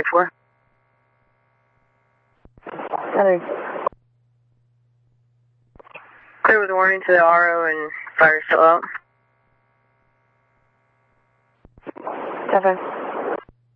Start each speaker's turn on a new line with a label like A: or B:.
A: 4. Clear with warning to the RO and fire still out.
B: 7.